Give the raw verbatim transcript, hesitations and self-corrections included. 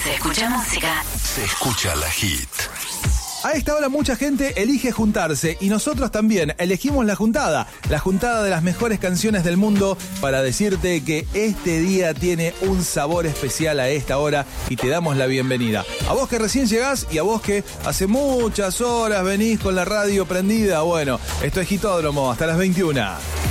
Se escucha música. Se escucha la hit. A esta hora mucha gente elige juntarse y nosotros también elegimos la juntada, la juntada de las mejores canciones del mundo para decirte que este día tiene un sabor especial a esta hora y te damos la bienvenida. A vos que recién llegás y a vos que hace muchas horas venís con la radio prendida, bueno, esto es Hitódromo hasta las veintiuna.